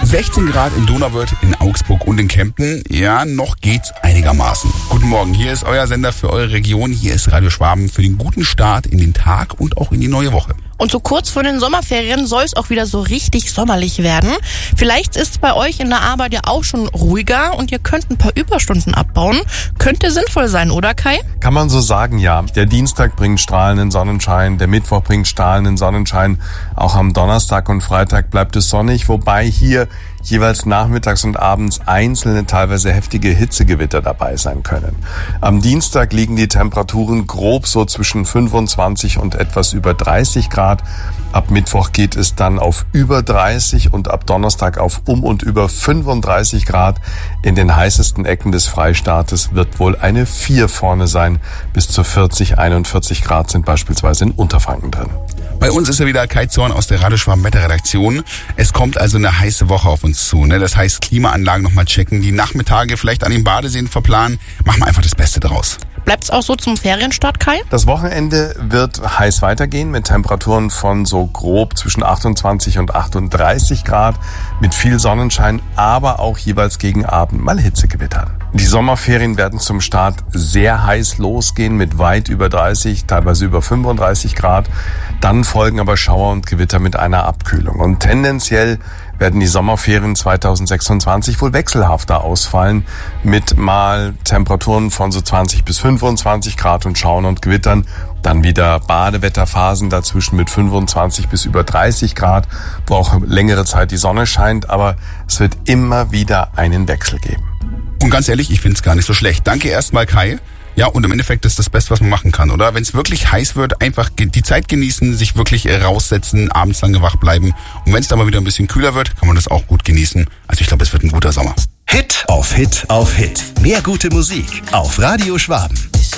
16 Grad in Donauwörth, in Augsburg und in Kempten. Ja, noch geht's einigermaßen. Guten Morgen, hier ist euer Sender für eure Region. Hier ist Radio Schwaben für den guten Start in den Tag und auch in die neue Woche. Und so kurz vor den Sommerferien soll es auch wieder so richtig sommerlich werden. Vielleicht ist es bei euch in der Arbeit ja auch schon ruhiger und ihr könnt ein paar Überstunden abbauen. Könnte sinnvoll sein, oder Kai? Kann man so sagen, ja. Der Dienstag bringt strahlenden Sonnenschein, der Mittwoch bringt strahlenden Sonnenschein. Auch am Donnerstag und Freitag bleibt es sonnig, wobei hier jeweils nachmittags und abends einzelne, teilweise heftige Hitzegewitter dabei sein können. Am Dienstag liegen die Temperaturen grob so zwischen 25 und etwas über 30 Grad. Ab Mittwoch geht es dann auf über 30 und ab Donnerstag auf und über 35 Grad. In den heißesten Ecken des Freistaates wird wohl eine 4 vorne sein. Bis zu 40, 41 Grad sind beispielsweise in Unterfranken drin. Bei uns ist ja wieder Kai Zorn aus der Radio Schwaben Wetterredaktion. Es kommt also eine heiße Woche auf uns zu. Das heißt, Klimaanlagen nochmal checken, die Nachmittage vielleicht an den Badeseen verplanen. Machen wir einfach das Beste draus. Bleibt's auch so zum Ferienstart, Kai? Das Wochenende wird heiß weitergehen mit Temperaturen von so grob zwischen 28 und 38 Grad mit viel Sonnenschein, aber auch jeweils gegen Abend mal Hitzegewittern. Die Sommerferien werden zum Start sehr heiß losgehen mit weit über 30, teilweise über 35 Grad. Dann folgen aber Schauer und Gewitter mit einer Abkühlung. Und tendenziell werden die Sommerferien 2026 wohl wechselhafter ausfallen mit mal Temperaturen von so 20 bis 25 Grad und Schauern und Gewittern. Dann wieder Badewetterphasen dazwischen mit 25 bis über 30 Grad, wo auch längere Zeit die Sonne scheint. Aber es wird immer wieder einen Wechsel geben. Und ganz ehrlich, ich finde es gar nicht so schlecht. Danke erstmal, Kai. Ja, und im Endeffekt ist das Beste, was man machen kann, oder? Wenn es wirklich heiß wird, einfach die Zeit genießen, sich wirklich raussetzen, abends lange wach bleiben. Und wenn es dann mal wieder ein bisschen kühler wird, kann man das auch gut genießen. Also ich glaube, es wird ein guter Sommer. Hit auf Hit auf Hit. Mehr gute Musik auf Radio Schwaben.